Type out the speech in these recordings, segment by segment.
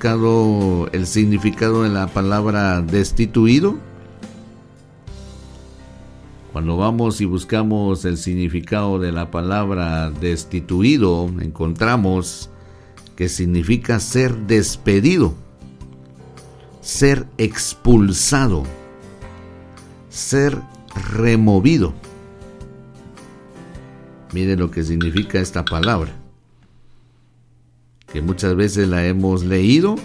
buscado el significado de la palabra destituido? Cuando vamos y buscamos el significado de la palabra destituido, encontramos que significa ser despedido, ser expulsado, ser removido. Mire lo que significa esta palabra, que muchas veces la hemos leído,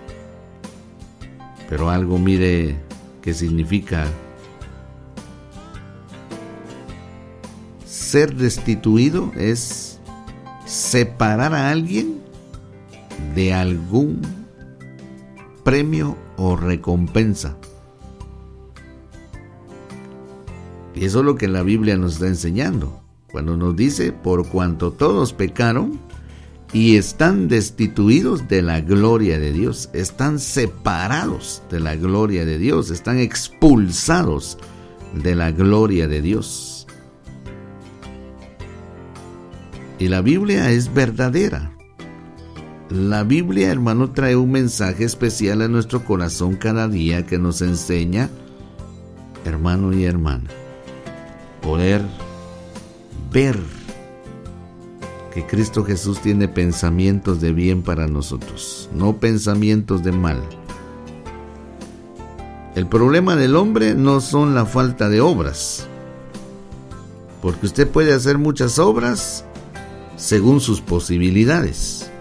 pero algo mire que significa ser destituido es separar a alguien de algún premio o recompensa. Y eso es lo que la Biblia nos está enseñando, cuando nos dice: por cuanto todos pecaron y están destituidos de la gloria de Dios, están separados de la gloria de Dios, están expulsados de la gloria de Dios. Y la Biblia es verdadera. La Biblia, hermano, trae un mensaje especial a nuestro corazón cada día que nos enseña, hermano y hermana, poder ver que Cristo Jesús tiene pensamientos de bien para nosotros, no pensamientos de mal. El problema del hombre no son la falta de obras, porque usted puede hacer muchas obras según sus posibilidades,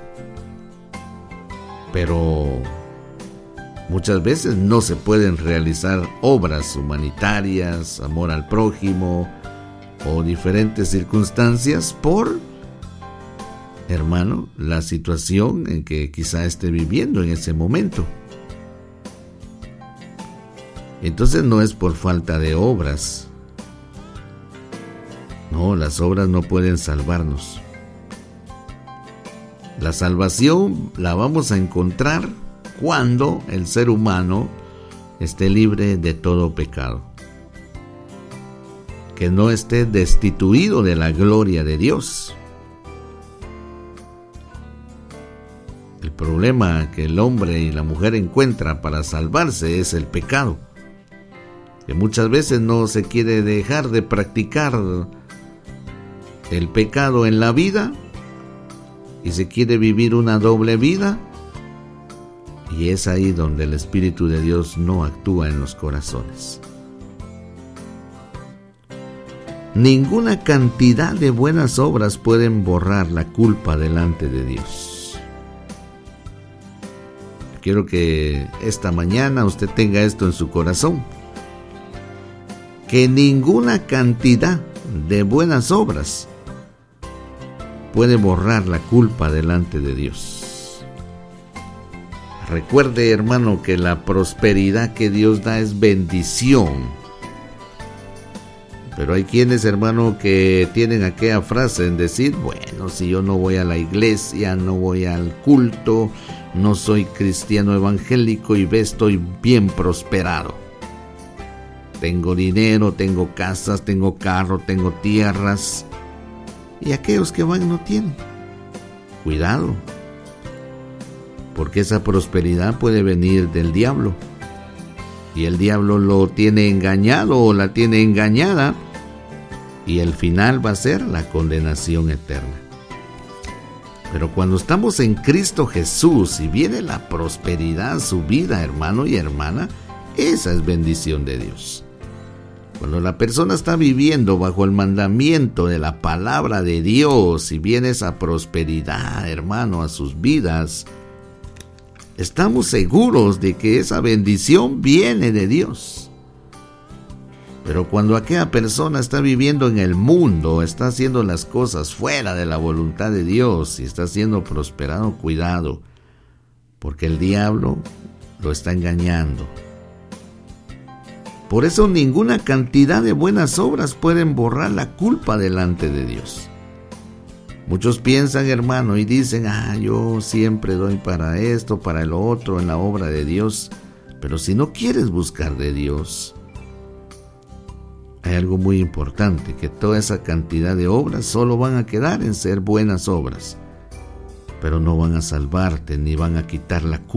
pero muchas veces no se pueden realizar obras humanitarias, amor al prójimo o diferentes circunstancias por, hermano, la situación en que quizá esté viviendo en ese momento. Entonces no es por falta de obras. No, las obras no pueden salvarnos. La salvación la vamos a encontrar cuando el ser humano esté libre de todo pecado, que no esté destituido de la gloria de Dios. El problema que el hombre y la mujer encuentran para salvarse es el pecado, que muchas veces no se quiere dejar de practicar el pecado en la vida y se quiere vivir una doble vida, y es ahí donde el Espíritu de Dios no actúa en los corazones. Ninguna cantidad de buenas obras pueden borrar la culpa delante de Dios. Quiero que esta mañana usted tenga esto en su corazón, que ninguna cantidad de buenas obras puede borrar la culpa delante de Dios. Recuerde, hermano, que la prosperidad que Dios da es bendición. Pero hay quienes, hermano, que tienen aquella frase en decir: bueno, si yo no voy a la iglesia, no voy al culto, no soy cristiano evangélico y ve, estoy bien prosperado. Tengo dinero, tengo casas, tengo carro, tengo tierras. Y aquellos que van no tienen. Cuidado, porque esa prosperidad puede venir del diablo, y el diablo lo tiene engañado o la tiene engañada, y el final va a ser la condenación eterna. Pero cuando estamos en Cristo Jesús y viene la prosperidad a su vida, hermano y hermana, esa es bendición de Dios. Cuando la persona está viviendo bajo el mandamiento de la palabra de Dios y viene esa prosperidad, hermano, a sus vidas, estamos seguros de que esa bendición viene de Dios. Pero cuando aquella persona está viviendo en el mundo, está haciendo las cosas fuera de la voluntad de Dios y está siendo prosperado, cuidado, porque el diablo lo está engañando. Por eso ninguna cantidad de buenas obras pueden borrar la culpa delante de Dios. Muchos piensan, hermano, y dicen: yo siempre doy para esto, para lo otro, en la obra de Dios. Pero si no quieres buscar de Dios, hay algo muy importante, que toda esa cantidad de obras solo van a quedar en ser buenas obras, pero no van a salvarte ni van a quitar la culpa